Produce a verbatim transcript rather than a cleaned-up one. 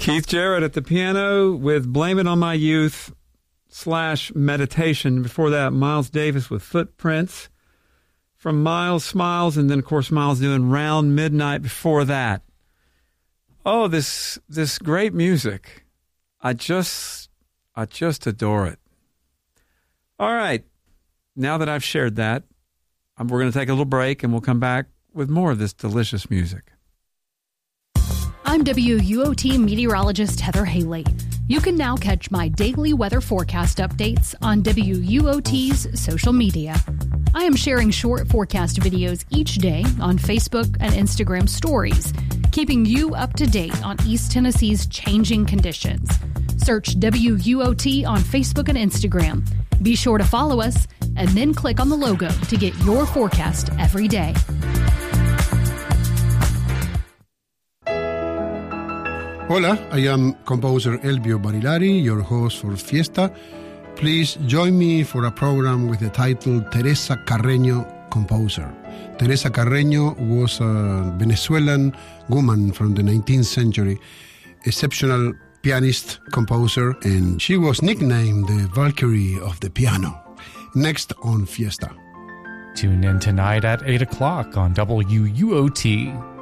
Keith Jarrett at the piano with Blame It On My Youth slash Meditation. Before that, Miles Davis with Footprints. From Miles, Smiles, and then, of course, Miles doing Round Midnight before that. Oh, this this great music. I just, I just adore it. All right. Now that I've shared that, we're going to take a little break, and we'll come back with more of this delicious music. I'm W U O T meteorologist Heather Haley. You can now catch my daily weather forecast updates on W U O T's social media. I am sharing short forecast videos each day on Facebook and Instagram stories, keeping you up to date on East Tennessee's changing conditions. Search W U O T on Facebook and Instagram. Be sure to follow us and then click on the logo to get your forecast every day. Hola, I am composer Elvio Barilari, your host for Fiesta. Please join me for a program with the title Teresa Carreño Composer. Teresa Carreño was a Venezuelan woman from the nineteenth century, exceptional pianist, composer, and she was nicknamed the Valkyrie of the piano. Next on Fiesta. Tune in tonight at eight o'clock on W U O T.